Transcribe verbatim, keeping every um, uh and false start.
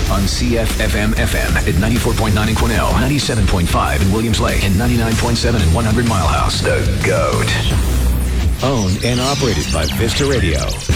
on C F F M F M at ninety-four point nine in Quesnel, ninety-seven point five in Williams Lake, and ninety-nine point seven in one hundred Mile House. The GOAT. Owned and operated by Vista Radio.